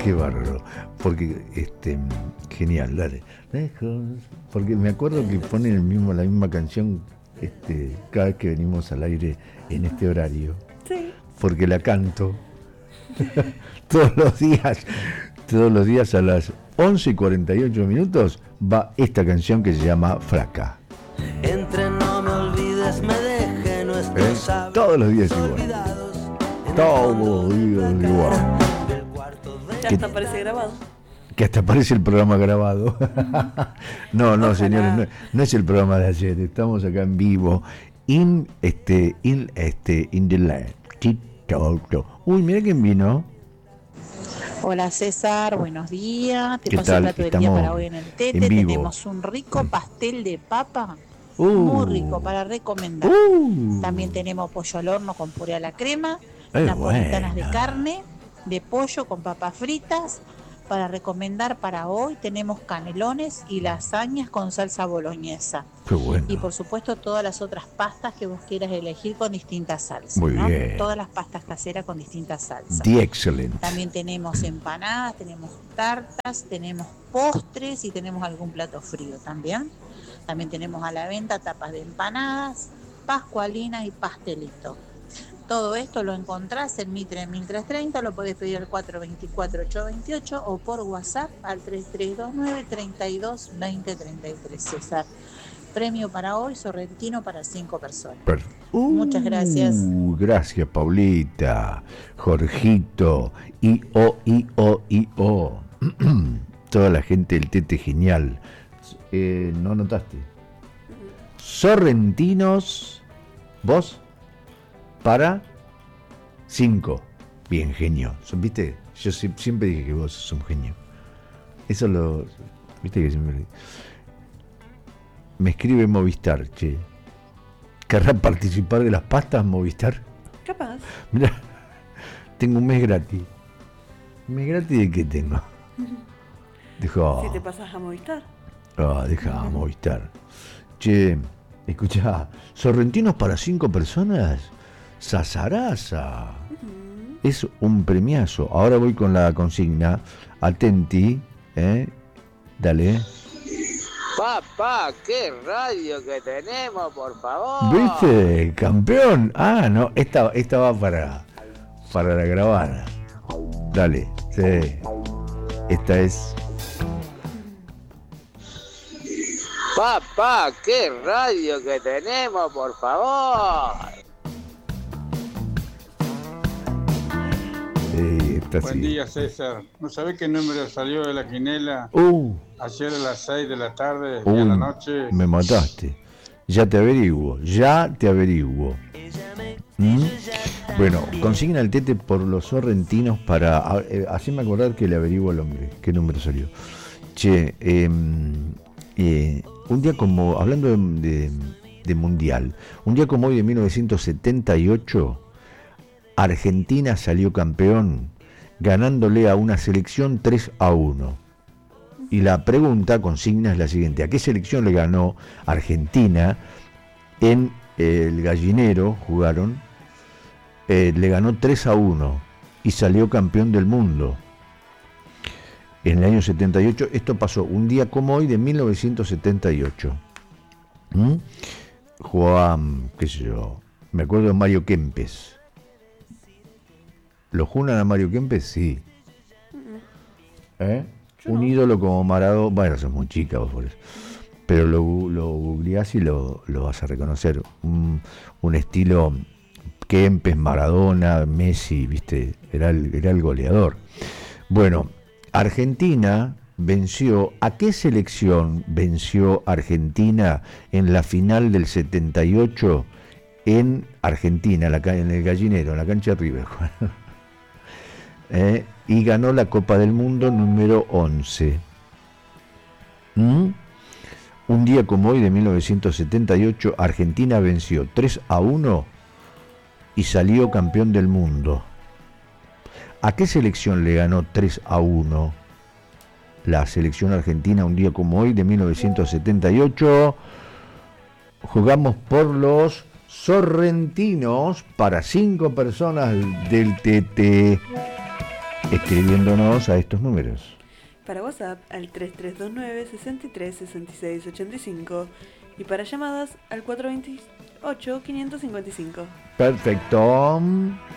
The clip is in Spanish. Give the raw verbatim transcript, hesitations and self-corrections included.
Qué bárbaro. Porque, este, genial, dale. Porque me acuerdo que ponen el mismo, la misma canción este, cada vez que venimos al aire en este horario. Sí. Porque la canto todos los días, todos los días a las once y cuarenta y ocho minutos va esta canción que se llama Fraca. Entre no me olvides, me deje nuestros ¿Eh? Todos los días igual. Todos los días igual. Que hasta parece grabado. Que hasta parece el programa grabado. no, no, señores, no, no es el programa de ayer. Estamos acá en vivo. In, este, in, este, in the land. Uy, mira quién vino. Hola César, buenos días. Te ¿Qué paso tal? el plato del Estamos día para hoy en el Tete. en vivo. Tenemos un rico pastel de papa, Uh. muy rico para recomendar. Uh. También tenemos pollo al horno con puré a la crema, Ay, napolitanas bueno. de carne, de pollo con papas fritas. Para recomendar para hoy tenemos canelones y lasañas con salsa boloñesa. Qué bueno. Y por supuesto todas las otras pastas que vos quieras elegir con distintas salsas. Muy ¿no? bien. Todas las pastas caseras con distintas salsas. The excellent. También tenemos empanadas, tenemos tartas, tenemos postres y tenemos algún plato frío también. También tenemos a la venta tapas de empanadas, pascualinas y pastelito. Todo esto lo encontrás en Mitre mil trescientos treinta, lo podés pedir al cuatro dos cuatro, ocho dos ocho o por WhatsApp al tres tres dos nueve, tres dos dos cero, tres tres. César, premio para hoy, sorrentino para cinco personas. Per- Uh, Muchas gracias. Gracias, Paulita, Jorgito, I O, I O, I O. Toda la gente del Tete genial. Eh, ¿No notaste? Sorrentinos, vos, para cinco. Bien, genio. ¿Viste? Yo si- siempre dije que vos sos un genio. Eso lo... ¿Viste que siempre... Me escribe Movistar, che. ¿Querrá participar de las pastas, Movistar? Capaz. Mirá, tengo un mes gratis. ¿Un mes gratis de qué tengo? Dijo, Si te pasas a Movistar. ah, deja Movistar. Che, escuchá, ¿sorrentinos para cinco personas? Sasaraza. Es un premiazo. Ahora voy con la consigna. Atenti, ¿eh? Dale. Papá, qué radio que tenemos, por favor. ¿Viste? Campeón. Ah, no, esta, esta va para, para la grabada. Dale, sí. Esta es. Papá, qué radio que tenemos, por favor. Eh, esta Buen sí. día, César. ¿No sabés qué número salió de la quinela Uh, ayer a las seis de la tarde y uy, a la noche? me mataste. Ya te averiguo, ya te averiguo. ¿Mm? Bueno, consigna el Tete por los sorrentinos para eh, hacerme acordar que le averiguo al hombre. ¿Qué número salió? Che, eh, eh, un día como, hablando de, de, de mundial, un día como hoy de mil novecientos setenta y ocho, Argentina salió campeón ganándole a una selección tres a uno. Y la pregunta, consigna, es la siguiente: ¿a qué selección le ganó Argentina en eh, el Gallinero? Jugaron, eh, le ganó tres a uno y salió campeón del mundo en el año setenta y ocho. Esto pasó un día como hoy de mil novecientos setenta y ocho. ¿Mm? Jugaba, qué sé yo, me acuerdo de Mario Kempes. ¿Lo junan a Mario Kempes? Sí. ¿Eh? Un ídolo como Maradona. Bueno, sos muy chica vos por eso. Pero lo, lo googleás y lo, lo vas a reconocer. Un, un estilo Kempes, Maradona, Messi, ¿viste? Era el, era el goleador. Bueno, Argentina venció. ¿A qué selección venció Argentina en la final del setenta y ocho en Argentina, en, la, en el Gallinero, en la cancha de River? Eh, y ganó la Copa del Mundo número once. ¿Mm? Un día como hoy de mil novecientos setenta y ocho, Argentina venció tres a uno y salió campeón del mundo. ¿A qué selección le ganó tres a uno la selección argentina un día como hoy de mil novecientos setenta y ocho? Jugamos por los sorrentinos para cinco personas del T T. escribiéndonos a estos números. Para WhatsApp al tres tres dos nueve, seis tres, seis seis ocho cinco y para llamadas al cuatro dos ocho, cinco cinco cinco. Perfecto.